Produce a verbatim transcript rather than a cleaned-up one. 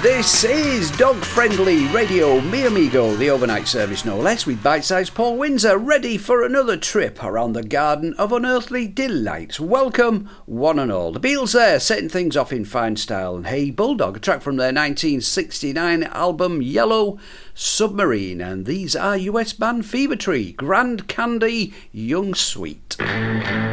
This is dog-friendly radio, mi amigo, the overnight service no less, with bite-sized Paul Windsor, ready for another trip around the garden of unearthly delights. Welcome, one and all. The Beatles there, setting things off in fine style. And Hey Bulldog, a track from their nineteen sixty-nine album Yellow Submarine. And these are U S band Fever Tree, Grand Candy, Young Sweet.